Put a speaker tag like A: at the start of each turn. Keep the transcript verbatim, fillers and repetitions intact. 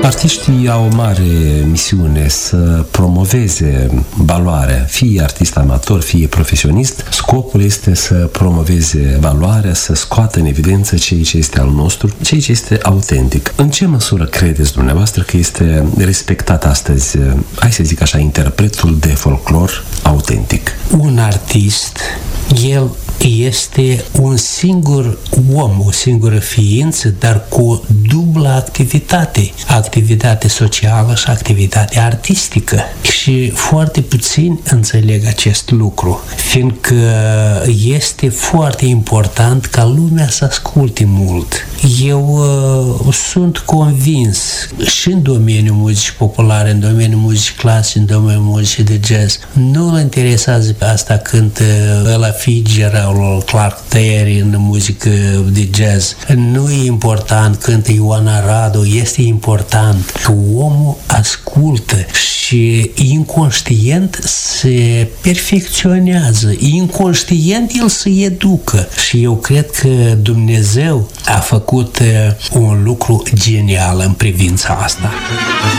A: Artiștii au o mare misiune să promoveze valoarea, fie artist amator, fie profesionist. Scopul este să promoveze valoarea, să scoată în evidență ceea ce este al nostru, ceea ce este autentic. În ce măsură credeți dumneavoastră că este respectat astăzi, hai să zic așa, interpretul de folclor autentic?
B: Un artist, el este un singur om, o singură ființă, dar cu o dublă activitate, activitate socială și activitate artistică. Și foarte puțini înțeleg acest lucru, fiindcă este foarte important ca lumea să asculte mult. Eu uh, sunt convins și în domeniul muzicii populare, în domeniul muzicii clasice, în domeniul muzicii de jazz, nu îl interesează pe asta când ăla Fitzgerald, Clark Terry în muzică de jazz. Nu e important când Ioana Radu, este important că omul ascultă și inconștient se perfecționează, inconștient el se educă. Și eu cred că Dumnezeu a făcut un lucru genial în privința asta.